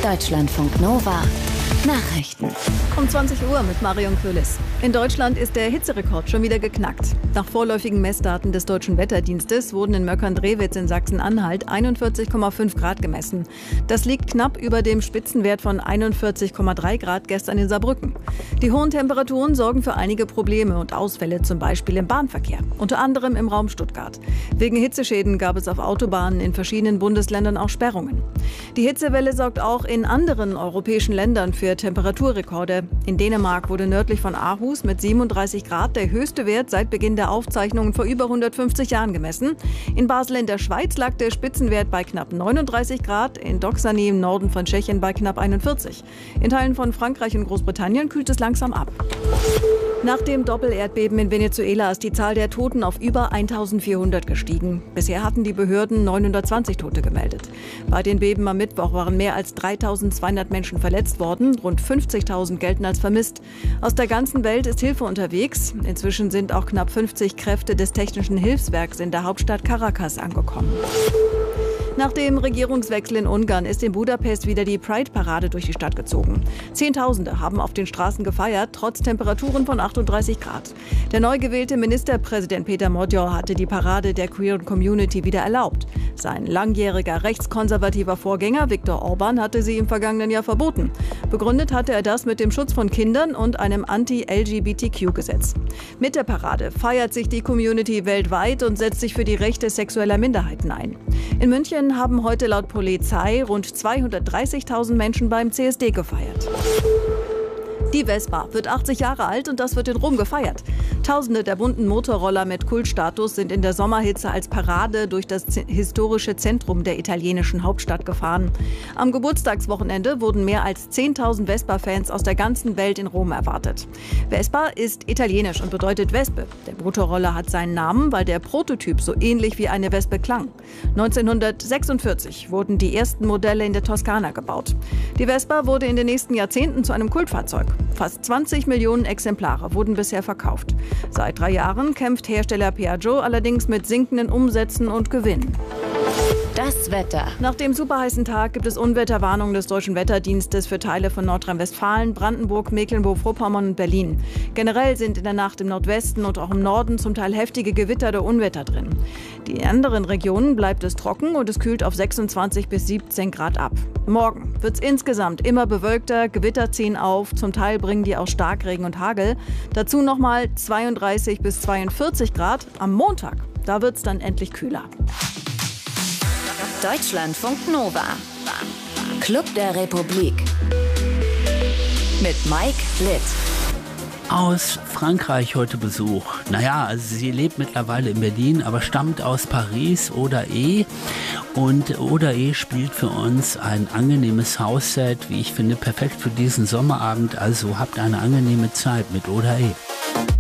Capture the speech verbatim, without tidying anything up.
Deutschlandfunk Nova Nachrichten. Um zwanzig Uhr mit Marion Köhlis. In Deutschland ist der Hitzerekord schon wieder geknackt. Nach vorläufigen Messdaten des Deutschen Wetterdienstes wurden in Möckern-Drewitz in Sachsen-Anhalt einundvierzig Komma fünf Grad gemessen. Das liegt knapp über dem Spitzenwert von einundvierzig Komma drei Grad gestern in Saarbrücken. Die hohen Temperaturen sorgen für einige Probleme und Ausfälle, zum Beispiel im Bahnverkehr, unter anderem im Raum Stuttgart. Wegen Hitzeschäden gab es auf Autobahnen in verschiedenen Bundesländern auch Sperrungen. Die Hitzewelle sorgt auch in anderen europäischen Ländern für Temperaturrekorde. In Dänemark wurde nördlich von Aarhus mit siebenunddreißig Grad der höchste Wert seit Beginn der Aufzeichnungen vor über hundertfünfzig Jahren gemessen. In Basel in der Schweiz lag der Spitzenwert bei knapp neununddreißig Grad, in Doksany im Norden von Tschechien bei knapp einundvierzig. In Teilen von Frankreich und Großbritannien kühlt es langsam ab. Nach dem Doppelerdbeben in Venezuela ist die Zahl der Toten auf über eintausendvierhundert gestiegen. Bisher hatten die Behörden neunhundertzwanzig Tote gemeldet. Bei den Beben am Mittwoch waren mehr als dreitausendzweihundert Menschen verletzt worden. Rund fünfzigtausend gelten als vermisst. Aus der ganzen Welt ist Hilfe unterwegs. Inzwischen sind auch knapp fünfzig Kräfte des Technischen Hilfswerks in der Hauptstadt Caracas angekommen. Nach dem Regierungswechsel in Ungarn ist in Budapest wieder die Pride-Parade durch die Stadt gezogen. Zehntausende haben auf den Straßen gefeiert, trotz Temperaturen von achtunddreißig Grad. Der neu gewählte Ministerpräsident Peter Magyar hatte die Parade der queeren Community wieder erlaubt. Sein langjähriger rechtskonservativer Vorgänger Viktor Orban hatte sie im vergangenen Jahr verboten. Begründet hatte er das mit dem Schutz von Kindern und einem Anti-L G B T Q-Gesetz. Mit der Parade feiert sich die Community weltweit und setzt sich für die Rechte sexueller Minderheiten ein. In München haben heute laut Polizei rund zweihundertdreißigtausend Menschen beim C S D gefeiert. Die Vespa wird achtzig Jahre alt und das wird in Rom gefeiert. Tausende der bunten Motorroller mit Kultstatus sind in der Sommerhitze als Parade durch das historische Zentrum der italienischen Hauptstadt gefahren. Am Geburtstagswochenende wurden mehr als zehntausend Vespa-Fans aus der ganzen Welt in Rom erwartet. Vespa ist italienisch und bedeutet Wespe. Der Motorroller hat seinen Namen, weil der Prototyp so ähnlich wie eine Wespe klang. neunzehnhundertsechsundvierzig wurden die ersten Modelle in der Toskana gebaut. Die Vespa wurde in den nächsten Jahrzehnten zu einem Kultfahrzeug. Fast zwanzig Millionen Exemplare wurden bisher verkauft. Seit drei Jahren kämpft Hersteller Piaggio allerdings mit sinkenden Umsätzen und Gewinnen. Das Wetter. Nach dem superheißen Tag gibt es Unwetterwarnungen des Deutschen Wetterdienstes für Teile von Nordrhein-Westfalen, Brandenburg, Mecklenburg-Vorpommern und Berlin. Generell sind in der Nacht im Nordwesten und auch im Norden zum Teil heftige Gewitter oder Unwetter drin. Die anderen Regionen bleibt es trocken und es kühlt auf sechsundzwanzig bis siebzehn Grad ab. Morgen wird es insgesamt immer bewölkter, Gewitter ziehen auf, zum Teil bringen die auch Starkregen und Hagel. Dazu nochmal zweiunddreißig bis zweiundvierzig Grad. Am Montag, da wird es dann endlich kühler. Deutschlandfunk Nova. Club der Republik. Mit Mike Litt. Aus Frankreich heute Besuch. Naja, also sie lebt mittlerweile in Berlin, aber stammt aus Paris, Oda E. Und Oda E spielt für uns ein angenehmes House-Set, wie ich finde, perfekt für diesen Sommerabend. Also habt eine angenehme Zeit mit Oda E.